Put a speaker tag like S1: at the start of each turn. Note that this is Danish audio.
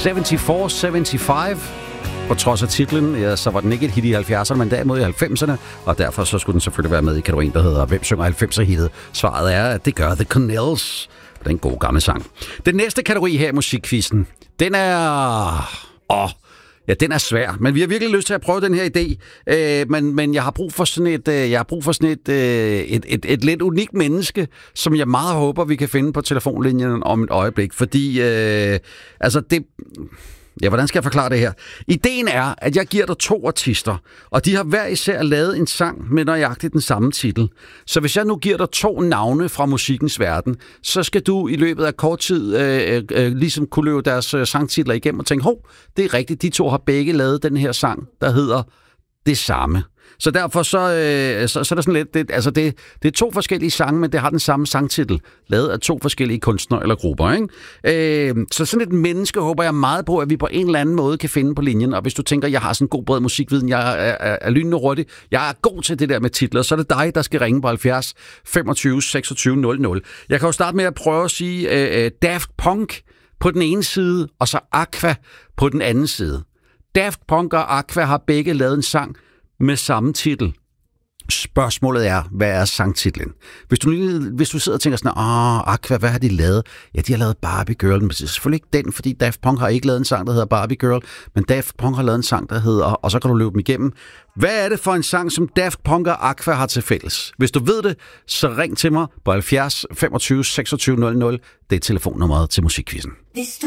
S1: 74-75. På trods af titlen, ja, så var den ikke et hit i 70'erne, men derimod i 90'erne, og derfor så skulle den selvfølgelig være med i kategorien, der hedder Hvem synger 90'er-hittet? Svaret er, at det gør The Cornells. Det er en god gammel sang. Den næste kategori her i musikquizzen, den er... den er svær, men vi har virkelig lyst til at prøve den her idé. Men jeg har brug for sådan et lidt unikt menneske, som jeg meget håber, vi kan finde på telefonlinjen om et øjeblik. Fordi, hvordan skal jeg forklare det her? Ideen er, at jeg giver dig 2 artister, og de har hver især lavet en sang med nøjagtigt den samme titel. Så hvis jeg nu giver dig 2 navne fra musikkens verden, så skal du i løbet af kort tid ligesom kunne løbe deres sangtitler igennem og tænke, det er rigtigt, de 2 har begge lavet den her sang, der hedder det samme. Så derfor så er der sådan lidt... Det er 2 forskellige sange, men det har den samme sangtitel, lavet af 2 forskellige kunstnere eller grupper, ikke? Så sådan et menneske håber jeg meget på, at vi på en eller anden måde kan finde på linjen. Og hvis du tænker, jeg har sådan en god bred musikviden, jeg er lynende hurtig, jeg er god til det der med titler, så er det dig, der skal ringe på 70 25 26 00. Jeg kan jo starte med at prøve at sige Daft Punk på den ene side, og så Aqua på den anden side. Daft Punk og Aqua har begge lavet en sang med samme titel. Spørgsmålet er, hvad er sangtitlen? Hvis du sidder og tænker sådan, Aqua, hvad har de lavet? Ja, de har lavet Barbie Girl, men det er selvfølgelig ikke den, fordi Daft Punk har ikke lavet en sang, der hedder Barbie Girl, men Daft Punk har lavet en sang, der hedder, og så kan du løbe dem igennem. Hvad er det for en sang, som Daft Punk og Aqua har til fælles? Hvis du ved det, så ring til mig på 70 25 26 00. Det er telefonnummeret til musikquizzen.
S2: Hvis du